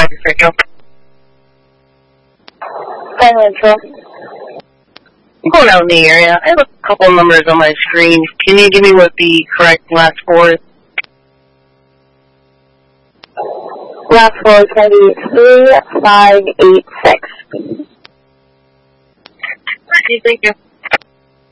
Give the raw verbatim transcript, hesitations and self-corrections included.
Thank you. Financial. I'm going out in the area. I have a couple numbers on my screen. Can you give me what the correct last four is? Last four is going to be three five eight six. Thank you.